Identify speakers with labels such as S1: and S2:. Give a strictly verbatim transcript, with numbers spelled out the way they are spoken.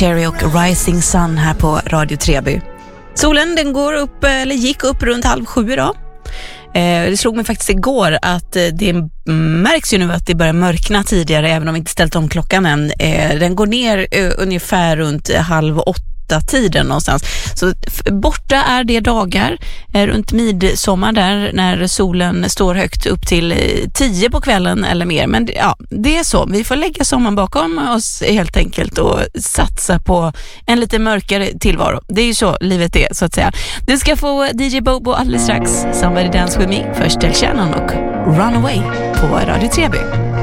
S1: Cherry och Rising Sun här på Radio Treby. Solen den går upp, eller gick upp runt halv sju idag. Eh, det slog mig faktiskt igår att eh, det märks ju nu att det börjar mörkna tidigare, även om vi inte ställt om klockan än. Eh, den går ner eh, ungefär runt eh, halv åtta tiden någonstans. Så f- borta är det dagar eh, runt midsommar där när solen står högt upp till eh, tio på kvällen eller mer. Men ja, det är så. Vi får lägga sommaren bakom oss helt enkelt och satsa på en lite mörkare tillvaro. Det är ju så livet är, så att säga. Du ska få D J Bobo alldeles strax. Somebody Dance With Me. Först till Shannon och Runaway på Radio Treby.